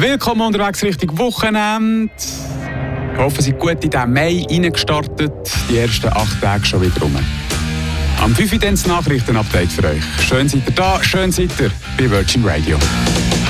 Willkommen unterwegs Richtung Wochenende. Ich hoffe, Sie sind gut in den Mai reingestartet. Die ersten 8 Tage schon wieder rum. Am 5 Uhr dann das Nachrichtenupdate für euch. Schön seid ihr da, schön seid ihr bei Virgin Radio.